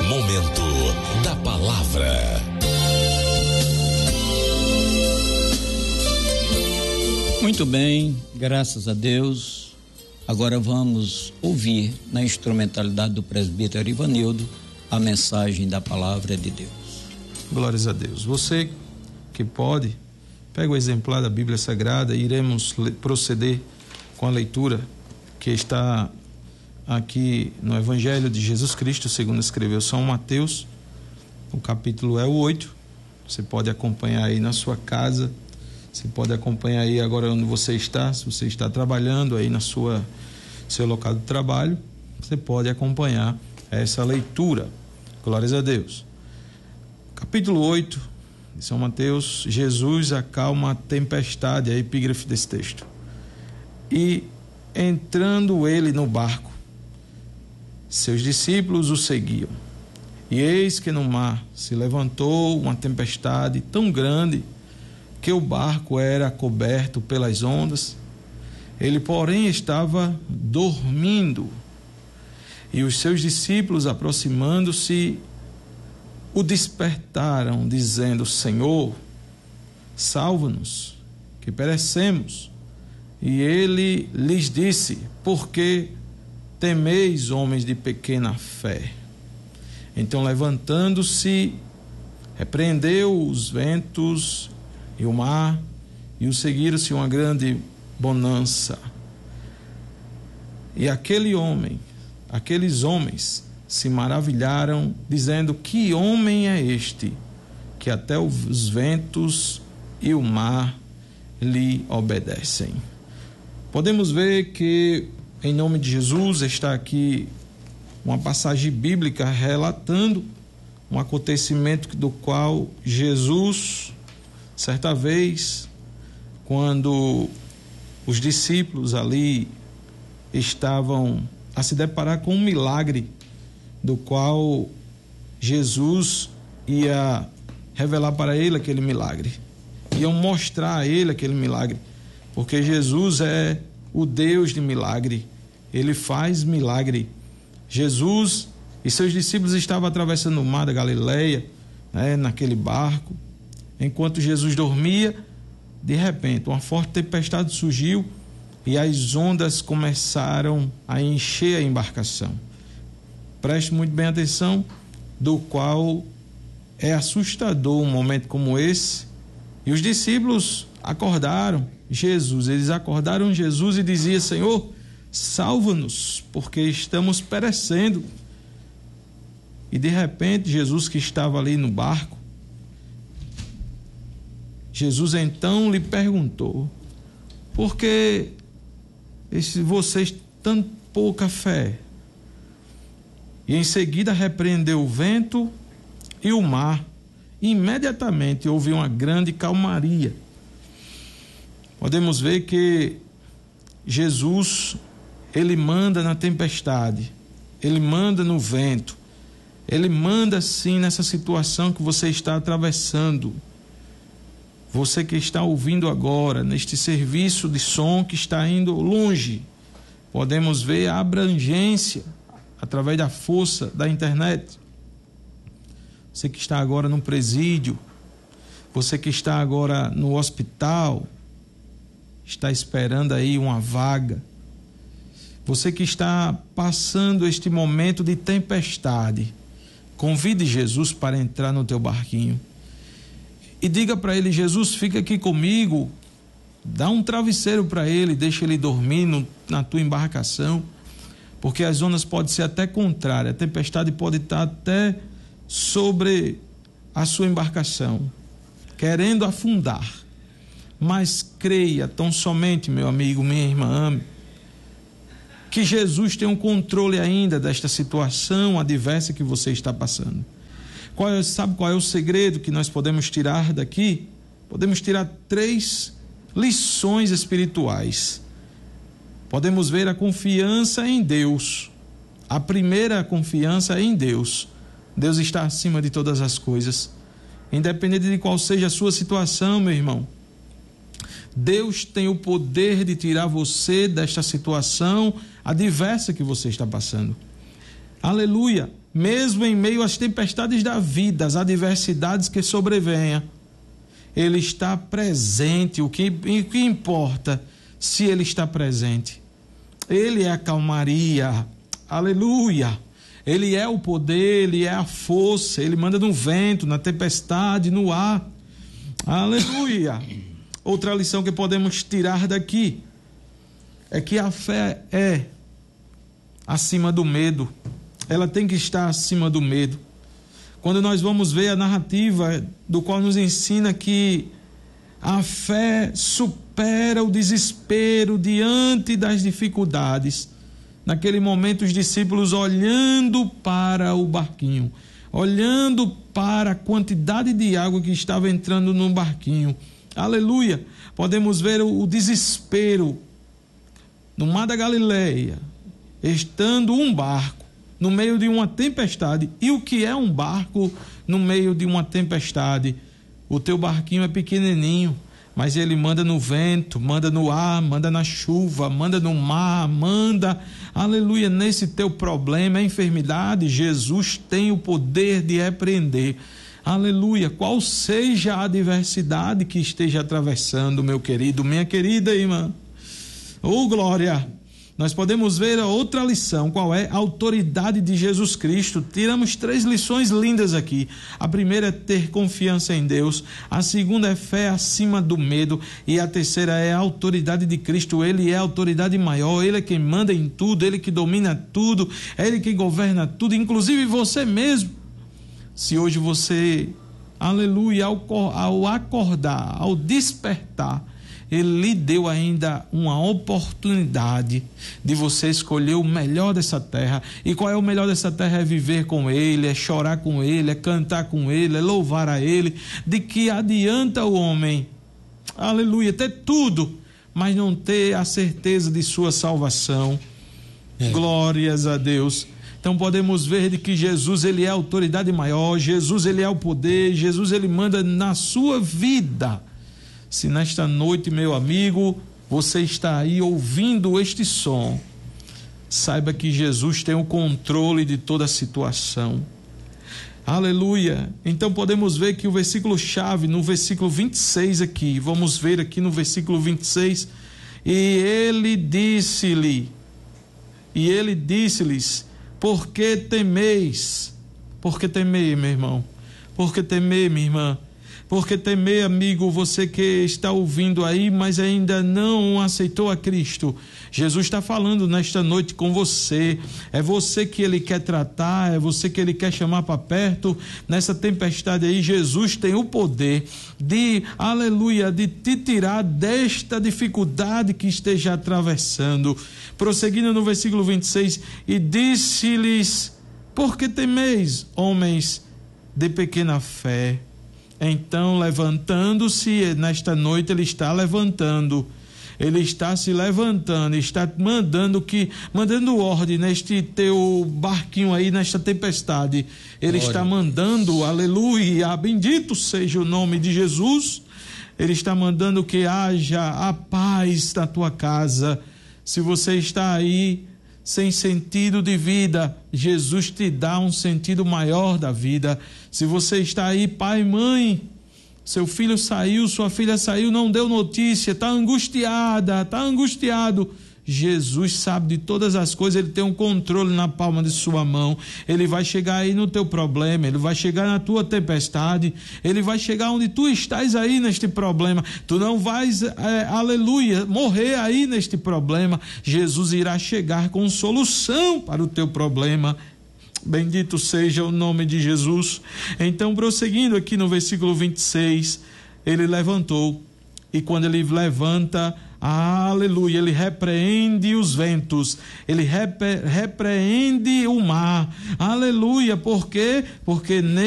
Momento da Palavra. Muito bem, graças a Deus. Agora vamos ouvir na instrumentalidade do presbítero Ivanildo a mensagem da Palavra de Deus. Glórias a Deus. Você que pode, pega o exemplar da Bíblia Sagrada e iremos proceder com a leitura que está aqui no Evangelho de Jesus Cristo, segundo escreveu São Mateus. O capítulo é o 8. Você pode acompanhar aí na sua casa. Você pode acompanhar aí agora onde você está. Se você está trabalhando aí na seu local de trabalho, você pode acompanhar essa leitura. Glórias a Deus. Capítulo 8 de São Mateus. Jesus acalma a tempestade, a epígrafe desse texto. E entrando ele no barco, seus discípulos o seguiam. E eis que no mar se levantou uma tempestade tão grande que o barco era coberto pelas ondas. Ele, porém, estava dormindo. E os seus discípulos, aproximando-se, o despertaram, dizendo: Senhor, salva-nos, que perecemos. E ele lhes disse: por que temeis, homens de pequena fé? Então, levantando-se, repreendeu os ventos e o mar, e o seguiram-se uma grande bonança. E aqueles homens se maravilharam, dizendo: que homem é este, que até os ventos e o mar lhe obedecem? Podemos ver que, em nome de Jesus, está aqui uma passagem bíblica relatando um acontecimento do qual Jesus, certa vez, quando os discípulos ali estavam a se deparar com um milagre, do qual Jesus ia revelar para ele aquele milagre, iam mostrar a ele aquele milagre, porque Jesus é o Deus de milagre, ele faz milagre. Jesus e seus discípulos estavam atravessando o mar da Galileia, naquele barco. Enquanto Jesus dormia, de repente uma forte tempestade surgiu e as ondas começaram a encher a embarcação. Preste muito bem atenção, do qual é assustador um momento como esse. E os discípulos acordaram Jesus, eles acordaram Jesus e diziam: Senhor, salva-nos, porque estamos perecendo. E de repente Jesus, que estava ali no barco, Jesus então lhe perguntou: por que vocês tão pouca fé? E em seguida repreendeu o vento e o mar. Imediatamente houve uma grande calmaria. Podemos ver que Jesus, ele manda na tempestade, ele manda no vento, ele manda sim nessa situação que você está atravessando. Você que está ouvindo agora, neste serviço de som que está indo longe, podemos ver a abrangência através da força da internet. Você que está agora no presídio, você que está agora no hospital, está esperando aí uma vaga. Você que está passando este momento de tempestade, convide Jesus para entrar no teu barquinho. E diga para ele: Jesus, fica aqui comigo. Dá um travesseiro para ele, deixa ele dormir na tua embarcação, porque as ondas podem ser até contrárias, a tempestade pode estar até sobre a sua embarcação, querendo afundar. Mas creia tão somente, meu amigo, minha irmã, que Jesus tem um controle ainda desta situação adversa que você está passando. Sabe qual é o segredo que nós podemos tirar daqui? Podemos tirar 3 lições espirituais. Podemos ver a confiança em Deus. A primeira confiança é em Deus. Deus está acima de todas as coisas. Independente de qual seja a sua situação, meu irmão, Deus tem o poder de tirar você desta situação adversa que você está passando. Aleluia! mesmo em meio às tempestades da vida, às adversidades que sobrevenham, Ele está presente. O que importa se Ele está presente? Ele é a calmaria, aleluia. Ele é o poder, Ele é a força, Ele manda no vento, na tempestade, no ar, aleluia. Outra lição que podemos tirar daqui é que a fé é acima do medo. Ela tem que estar acima do medo. Quando nós vamos ver a narrativa do qual nos ensina que a fé supera o desespero diante das dificuldades. Naquele momento os discípulos olhando para o barquinho, olhando para a quantidade de água que estava entrando no barquinho. Aleluia! Podemos ver o desespero no mar da Galileia, estando um barco no meio de uma tempestade. E o que é um barco no meio de uma tempestade? O teu barquinho é pequenininho, mas ele manda no vento, manda no ar, manda na chuva, manda no mar, manda, aleluia, nesse teu problema, a enfermidade. Jesus tem o poder de repreender, aleluia, qual seja a adversidade que esteja atravessando, meu querido, minha querida irmã. Oh, glória! Nós podemos ver a outra lição, qual é? A autoridade de Jesus Cristo. Tiramos 3 lições lindas aqui. A primeira é ter confiança em Deus. A segunda é fé acima do medo. E a terceira é a autoridade de Cristo. Ele é a autoridade maior. Ele é quem manda em tudo. Ele que domina tudo. É Ele que governa tudo. Inclusive você mesmo. Se hoje você, aleluia, ao acordar, ao despertar, Ele lhe deu ainda uma oportunidade de você escolher o melhor dessa terra. E qual é o melhor dessa terra? É viver com Ele, é chorar com Ele, é cantar com Ele, é louvar a Ele. De que adianta o homem, aleluia, ter tudo, mas não ter a certeza de sua salvação? Glórias a Deus. Então podemos ver de que Jesus, Ele é a autoridade maior, Jesus, Ele é o poder, Jesus, Ele manda na sua vida. Se nesta noite, meu amigo, você está aí ouvindo este som, saiba que Jesus tem o controle de toda a situação. Aleluia! Então podemos ver que o versículo chave, no versículo 26 aqui, vamos ver aqui no versículo 26, e ele disse-lhes, por que temeis? Por que temer, meu irmão? Por que temer, minha irmã? Porque temer, amigo, você que está ouvindo aí, mas ainda não aceitou a Cristo. Jesus está falando nesta noite com você. É você que Ele quer tratar, é você que Ele quer chamar para perto. Nessa tempestade aí, Jesus tem o poder de, aleluia, de te tirar desta dificuldade que esteja atravessando. Prosseguindo no versículo 26, e disse-lhes, por que temeis, homens de pequena fé? Então, levantando-se, nesta noite ele está levantando, ele está se levantando, está mandando ordem neste teu barquinho aí, nesta tempestade. Ele está mandando, aleluia, bendito seja o nome de Jesus. Ele está mandando que haja a paz na tua casa. Se você está aí sem sentido de vida, Jesus te dá um sentido maior da vida. Se você está aí, pai, mãe, seu filho saiu, sua filha saiu, não deu notícia, está angustiada, está angustiado, Jesus sabe de todas as coisas, Ele tem um controle na palma de sua mão. Ele vai chegar aí no teu problema, Ele vai chegar na tua tempestade, Ele vai chegar onde tu estás aí neste problema. Tu não vais, aleluia, morrer aí neste problema. Jesus irá chegar com solução para o teu problema. Bendito seja o nome de Jesus. Então, prosseguindo aqui no versículo 26, ele levantou, e quando ele levanta, aleluia, ele repreende os ventos, ele repreende o mar, aleluia, por quê? Porque